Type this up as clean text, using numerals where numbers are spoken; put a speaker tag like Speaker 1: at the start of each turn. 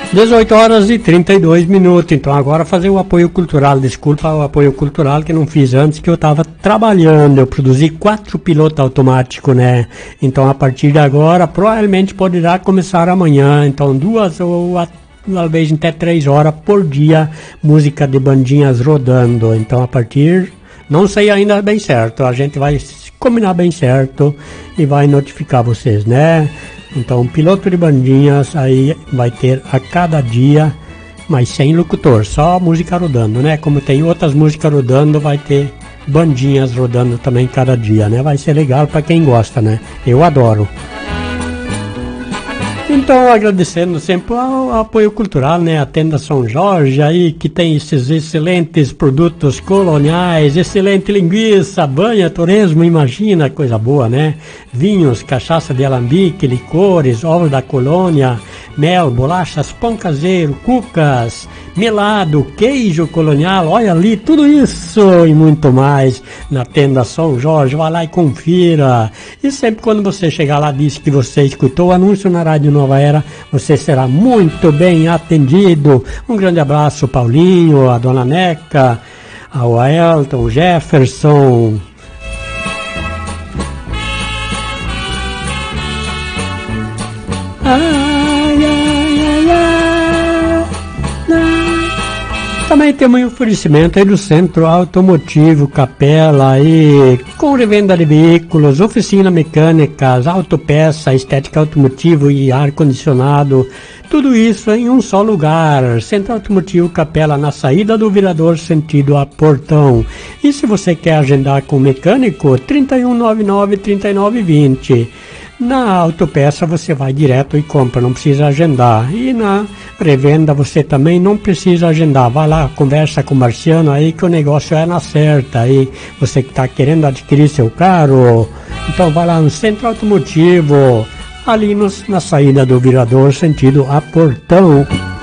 Speaker 1: 18 horas e 32 minutos, então agora fazer o apoio cultural, desculpa o apoio cultural que não fiz antes, que eu estava trabalhando, eu produzi 4 pilotos automáticos, né, então a partir de agora provavelmente poderá começar amanhã, então 2 ou talvez até 3 horas por dia, música de bandinhas rodando, então a partir, não sei ainda bem certo, a gente vai combinar bem certo e vai notificar vocês, né. Então, piloto de bandinhas aí vai ter a cada dia, mas sem locutor, só música rodando, né? Como tem outras músicas rodando, vai ter bandinhas rodando também cada dia, né? Vai ser legal para quem gosta, né? Eu adoro. Então, agradecendo sempre o apoio cultural, né? A Tenda São Jorge aí, que tem esses excelentes produtos coloniais, excelente linguiça, banha, torresmo, imagina, coisa boa, né? Vinhos, cachaça de alambique, licores, ovos da colônia, mel, bolachas, pão caseiro, cucas, melado, queijo colonial, olha ali, tudo isso e muito mais na Tenda São Jorge, vai lá e confira. E sempre quando você chegar lá, diz que você escutou o anúncio na Rádio Nova Era, você será muito bem atendido. Um grande abraço, Paulinho, a Dona Neca, ao Aelton, o Jefferson. Também temos um oferecimento aí do Centro Automotivo Capela aí, com revenda de veículos, oficina mecânicas, autopeça, estética automotivo e ar-condicionado, tudo isso em um só lugar. Centro Automotivo Capela, na saída do Virador, sentido a Portão. E se você quer agendar com o mecânico, 3199-3920. Na autopeça você vai direto e compra, não precisa agendar. E na revenda você também não precisa agendar. Vai lá, conversa com o Marciano aí que o negócio é na certa. Aí você que está querendo adquirir seu carro, então vai lá no Centro Automotivo, ali na saída do Virador, sentido a Portão.